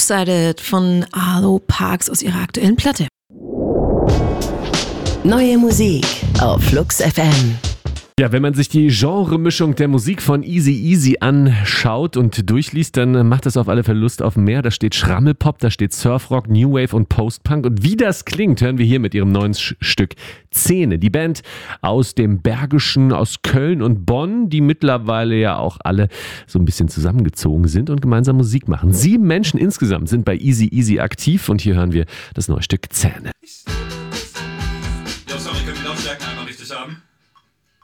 Two-Sided von Arlo Parks aus ihrer aktuellen Platte. Neue Musik auf Flux FM. Ja, wenn man sich die Genremischung der Musik von Eazy-Eazy anschaut und durchliest, dann macht das auf alle Fälle Lust auf mehr. Da steht Schrammelpop, da steht Surfrock, New Wave und Postpunk. Und wie das klingt, hören wir hier mit ihrem neuen Stück Zähne. Die Band aus dem Bergischen, aus Köln und Bonn, die mittlerweile ja auch alle so ein bisschen zusammengezogen sind und gemeinsam Musik machen. 7 Menschen insgesamt sind bei Eazy-Eazy aktiv und hier hören wir das neue Stück Zähne. Jo, sorry, können wir Lautstärken einmal richtig haben?